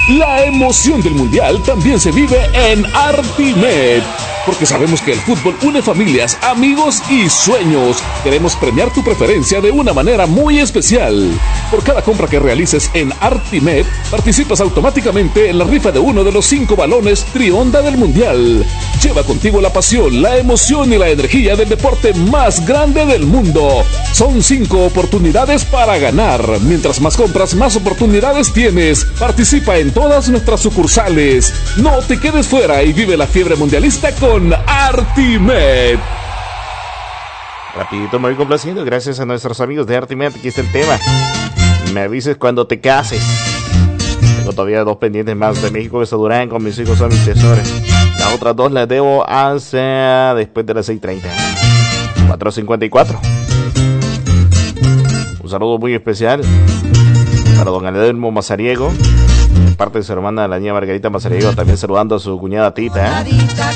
La emoción del Mundial también se vive en Artimed, porque sabemos que el fútbol une familias, amigos y sueños. Queremos premiar tu preferencia de una manera muy especial. Por cada compra que realices en Artimed, participas automáticamente en la rifa de uno de los 5 balones Trionda del Mundial. Lleva contigo la pasión, la emoción y la energía del deporte más grande del mundo. Son 5 oportunidades para ganar. Mientras más compras, más oportunidades tienes. Participa en todas nuestras sucursales. No te quedes fuera y vive la fiebre mundialista con Artimed. Rapidito, muy complacido. Gracias a nuestros amigos de Artimed. Aquí está el tema. Me avises cuando te cases. Tengo todavía 2 pendientes más de México que se duran con mis hijos, son mis tesoros. Las otras 2 las debo hacia después de las 6:30. 4:54. Un saludo muy especial para don Adelmo Mazariego, de parte de su hermana la niña Margarita Mazariego, también saludando a su cuñada Tita.